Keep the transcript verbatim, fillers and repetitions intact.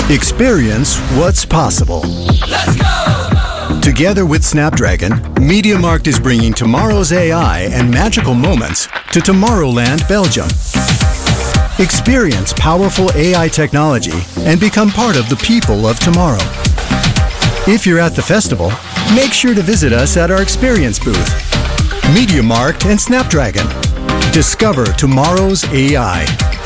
Experience what's possible. Let's go! Together with Snapdragon, MediaMarkt is bringing tomorrow's A I and magical moments to Tomorrowland, Belgium. Experience powerful A I technology and become part of the people of tomorrow. If you're at the festival, make sure to visit us at our experience booth. MediaMarkt and Snapdragon. Discover tomorrow's A I.